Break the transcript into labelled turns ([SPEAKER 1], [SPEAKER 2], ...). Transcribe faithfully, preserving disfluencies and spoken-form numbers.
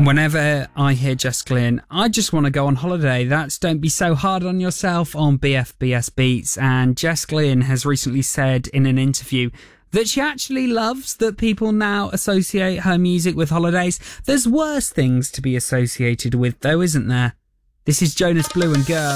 [SPEAKER 1] Whenever I hear Jess Glynne, I just want to go on holiday. That's Don't Be So Hard on Yourself on B F B S Beats. And Jess Glynne has recently said in an interview that she actually loves that people now associate her music with holidays. There's worse things to be associated with, though, isn't there? This is Jonas Blue and Girl.